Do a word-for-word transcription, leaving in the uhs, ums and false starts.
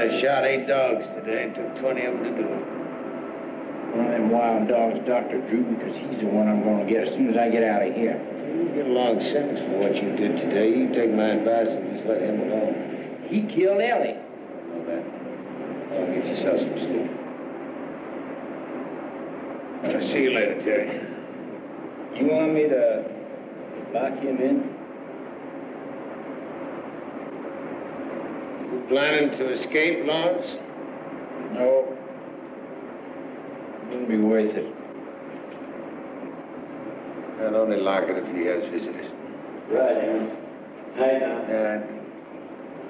I shot eight dogs today. It took twenty of them to do it. One of them wild dogs, Doctor Drew, because he's the one I'm going to get as soon as I get out of here. You get a long sentence for what you did today. You take my advice and just let him alone. He killed Ellie. I know that. Well, get yourself some sleep. I'll see you later, Terry. You want me to lock him in? You planning to escape, Lawrence? No. Wouldn't be worth it. I'll only lock it if he has visitors. Right, Aaron. Night now. Yeah.